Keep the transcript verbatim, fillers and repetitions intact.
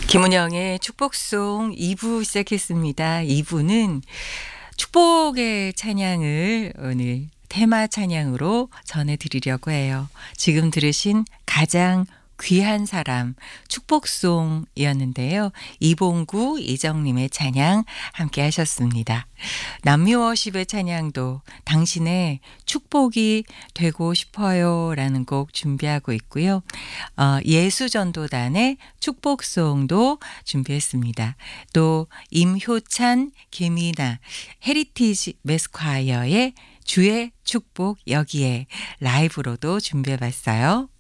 김은영의 축복송 이 부 시작했습니다. 이 부는 축복의 찬양을 오늘 테마 찬양으로 전해드리려고 해요. 지금 들으신 가장 귀한 사람 축복송이었는데요. 이봉구, 이정림의 찬양 함께 하셨습니다. 남미워십의 찬양도 당신의 축복이 되고 싶어요 라는 곡 준비하고 있고요. 어, 예수전도단의 축복송도 준비했습니다. 또 임효찬, 김이나 헤리티지 메스콰이어의 주의 축복 여기에 라이브로도 준비해봤어요.